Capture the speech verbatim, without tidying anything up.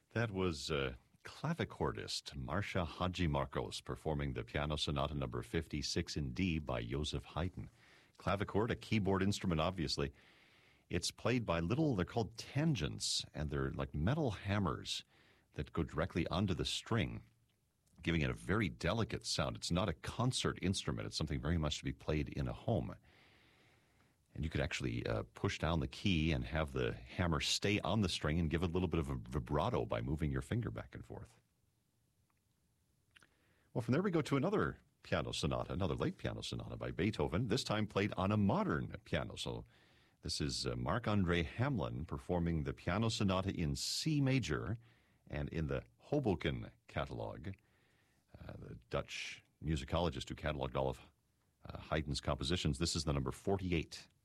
That was uh, clavicordist Marcia Hadjimarkos performing the Piano Sonata number fifty-six in D by Joseph Haydn. Clavichord, a keyboard instrument, obviously. It's played by little, they're called tangents, and they're like metal hammers that go directly onto the string, giving it a very delicate sound. It's not a concert instrument. It's something very much to be played in a home. And you could actually uh, push down the key and have the hammer stay on the string and give it a little bit of a vibrato by moving your finger back and forth. Well, from there we go to another piano sonata, another late piano sonata by Beethoven, this time played on a modern piano. So this is uh, Marc-André Hamelin performing the piano sonata in C major and in the Hoboken catalog. Uh, the Dutch musicologist who cataloged all of uh, Haydn's compositions. This is the number forty-eight.